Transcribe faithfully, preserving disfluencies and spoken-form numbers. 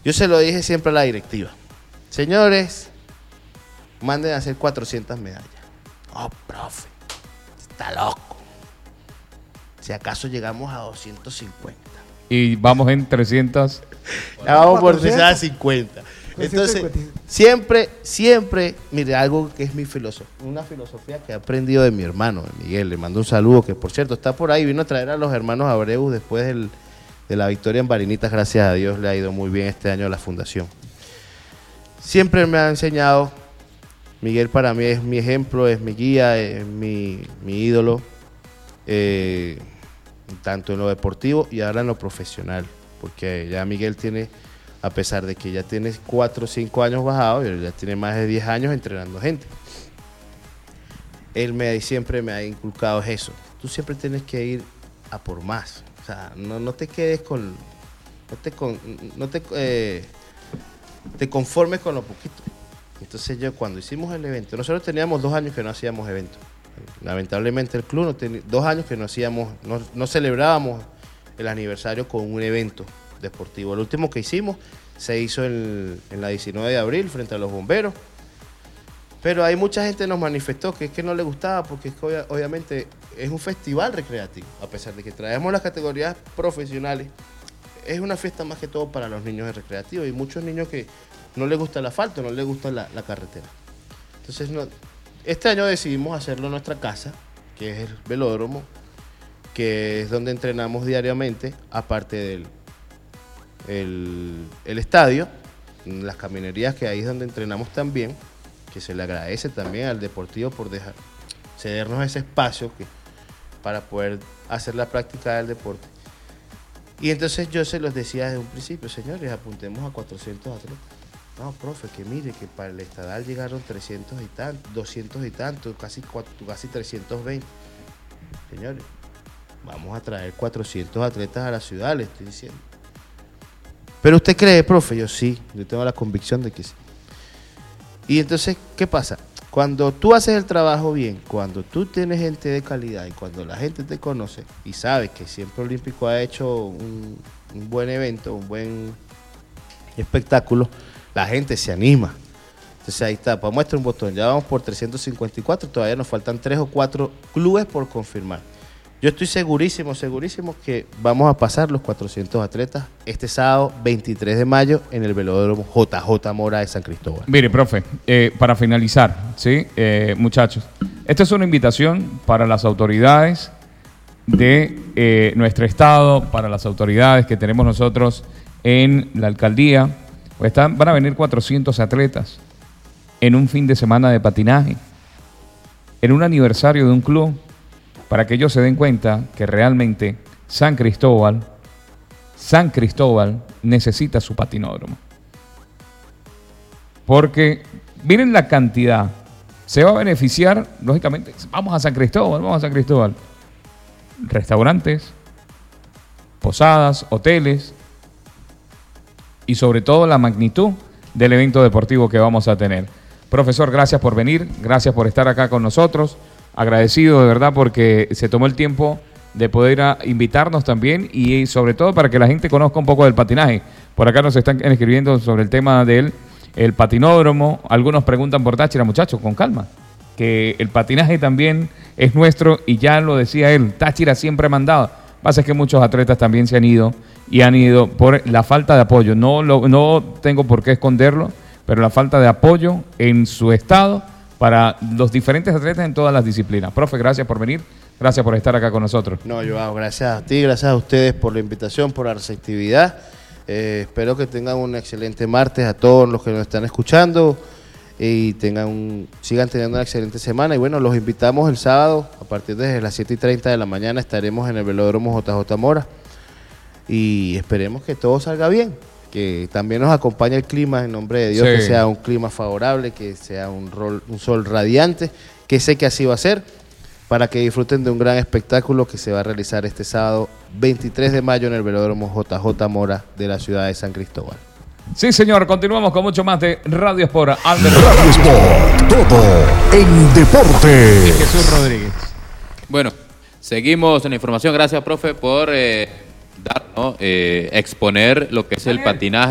Yo se lo dije siempre a la directiva. Señores, manden a hacer cuatrocientas medallas. Oh, profe, está loco. Si acaso llegamos a doscientos cincuenta. Y vamos en trescientos. Ya vamos por trescientos cincuenta. Entonces, siempre, siempre, mire, algo que es mi filosofía, una filosofía que he aprendido de mi hermano, Miguel, le mando un saludo, que por cierto está por ahí, vino a traer a los hermanos Abreu después del, de la victoria en Barinitas, gracias a Dios le ha ido muy bien este año a la fundación. Siempre me ha enseñado, Miguel para mí es mi ejemplo, es mi guía, es mi, mi ídolo, eh, tanto en lo deportivo y ahora en lo profesional, porque ya Miguel tiene... a pesar de que ya tienes cuatro o cinco años bajado, ya tiene más de diez años entrenando gente. Él me, siempre me ha inculcado eso. Tú siempre tienes que ir a por más. O sea, no, no te quedes con... No te, con, no te, eh, te conformes con lo poquito. Entonces yo cuando hicimos el evento, nosotros teníamos dos años que no hacíamos eventos. Lamentablemente el club no tenía dos años que no hacíamos, no, no celebrábamos el aniversario con un evento deportivo. El último que hicimos se hizo en, en la diecinueve de abril frente a los bomberos, pero hay mucha gente que nos manifestó que es que no le gustaba porque es que obvia, obviamente es un festival recreativo, a pesar de que traemos las categorías profesionales, es una fiesta más que todo para los niños de recreativo y muchos niños que no les gusta el asfalto, no les gusta la, la carretera. Entonces no, este año decidimos hacerlo en nuestra casa, que es el velódromo, que es donde entrenamos diariamente, aparte del El, el estadio, las caminerías que ahí es donde entrenamos también, que se le agradece también al Deportivo por dejar cedernos ese espacio que, para poder hacer la práctica del deporte. Y entonces yo se los decía desde un principio, señores, apuntemos a cuatrocientos atletas. No, profe, que mire que para el estadal llegaron trescientos y tantos, doscientos y tantos, casi, casi trescientos veinte. Señores, vamos a traer cuatrocientos atletas a la ciudad, les estoy diciendo. ¿Pero usted cree, profe? Yo sí, yo tengo la convicción de que sí. Y entonces, ¿qué pasa? Cuando tú haces el trabajo bien, cuando tú tienes gente de calidad y cuando la gente te conoce y sabe que Siempre Olímpico ha hecho un, un buen evento, un buen espectáculo, la gente se anima. Entonces ahí está, para muestra un botón, ya vamos por trescientos cincuenta y cuatro, todavía nos faltan tres o cuatro clubes por confirmar. Yo estoy segurísimo, segurísimo que vamos a pasar los cuatrocientos atletas este sábado veintitrés de mayo en el velódromo J J Mora de San Cristóbal. Mire, profe, eh, para finalizar, ¿sí? Eh, muchachos, esta es una invitación para las autoridades de eh, nuestro estado, para las autoridades que tenemos nosotros en la alcaldía. Pues están, van a venir cuatrocientos atletas en un fin de semana de patinaje, en un aniversario de un club, para que ellos se den cuenta que realmente San Cristóbal, San Cristóbal necesita su patinódromo. Porque miren la cantidad, se va a beneficiar, lógicamente, vamos a San Cristóbal, vamos a San Cristóbal. Restaurantes, posadas, hoteles y sobre todo la magnitud del evento deportivo que vamos a tener. Profesor, gracias por venir, gracias por estar acá con nosotros. Agradecido de verdad porque se tomó el tiempo de poder a invitarnos también y sobre todo para que la gente conozca un poco del patinaje. Por acá nos están escribiendo sobre el tema del el patinódromo. Algunos preguntan por Táchira, muchachos, con calma, que el patinaje también es nuestro y ya lo decía él, Táchira siempre ha mandado. Pasa es que muchos atletas también se han ido y han ido por la falta de apoyo. No, lo, no tengo por qué esconderlo, pero la falta de apoyo en su estado para los diferentes atletas en todas las disciplinas. Profe, gracias por venir, gracias por estar acá con nosotros. No, Joao, gracias a ti, gracias a ustedes por la invitación, por la receptividad. Eh, espero que tengan un excelente martes a todos los que nos están escuchando y tengan un, sigan teniendo una excelente semana. Y bueno, los invitamos el sábado, a partir de las siete y treinta de la mañana estaremos en el velódromo J J Mora y esperemos que todo salga bien. Que también nos acompañe el clima, en nombre de Dios, sí. Que sea un clima favorable, que sea un, rol, un sol radiante, que sé que así va a ser, para que disfruten de un gran espectáculo que se va a realizar este sábado veintitrés de mayo en el velódromo J J Mora de la ciudad de San Cristóbal. Sí, señor, continuamos con mucho más de Radio Sport. Radio Sport, todo en deporte. Y Jesús Rodríguez. Bueno, seguimos en la información. Gracias, profe, por... Eh... Dar, ¿no? eh, exponer lo que es el patinaje.